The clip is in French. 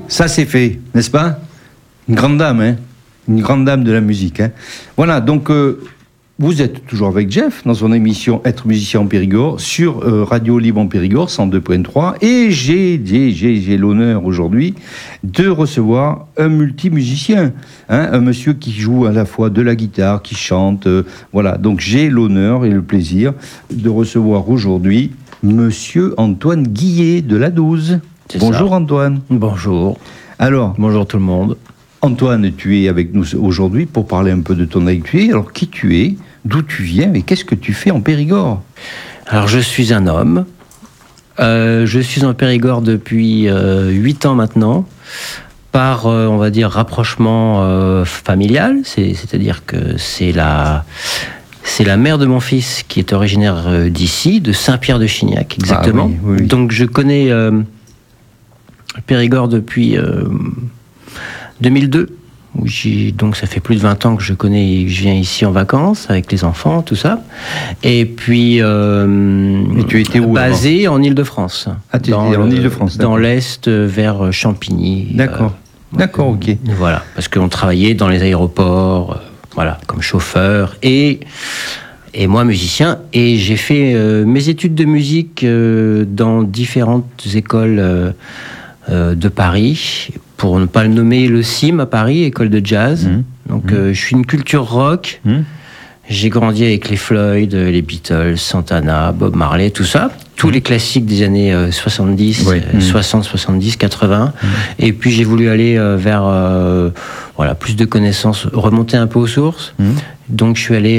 ça c'est fait, n'est-ce pas? Une grande dame, hein? Une grande dame de la musique. Hein. Voilà, donc vous êtes toujours avec Jeff dans son émission Être musicien en Périgord sur Radio Libre en Périgord 102.3 et j'ai l'honneur aujourd'hui de recevoir un multimusicien, hein, un monsieur qui joue à la fois de la guitare, qui chante, voilà. Donc j'ai l'honneur et le plaisir de recevoir aujourd'hui Monsieur Antoine Guillet de la 12. Bonjour Antoine. Bonjour. Alors, bonjour tout le monde. Antoine, tu es avec nous aujourd'hui pour parler un peu de ton actualité. Alors, qui tu es, d'où tu viens et qu'est-ce que tu fais en Périgord? Alors, je suis un homme. Je suis en Périgord depuis 8 ans maintenant, par, on va dire, rapprochement familial. C'est-à-dire que c'est la mère de mon fils qui est originaire d'ici, de Saint-Pierre-de-Chignac, exactement. Ah, oui. Donc, je connais Périgord depuis 2002, donc ça fait plus de 20 ans que je viens ici en vacances avec les enfants, tout ça. Et puis, tu étais où, basé en Île-de-France. Ah, tu étais en Île-de-France. Dans l'Est, vers Champigny. D'accord. D'accord, ok. Voilà, parce qu'on travaillait dans les aéroports, voilà, comme chauffeur et moi musicien. Et j'ai fait mes études de musique dans différentes écoles de Paris, pour ne pas le nommer, le CIM à Paris, école de jazz. Donc je suis une culture rock. J'ai grandi avec les Floyd, les Beatles, Santana, Bob Marley, tout ça. Tous les classiques des années 70, 60, 70, 80. Et puis j'ai voulu aller vers plus de connaissances, remonter un peu aux sources. Donc je suis allé